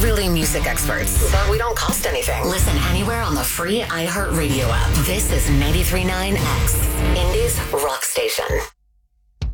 really music experts, but we don't cost anything. Listen anywhere on the free iHeartRadio app. This is 93.9 X, Indy's rock station.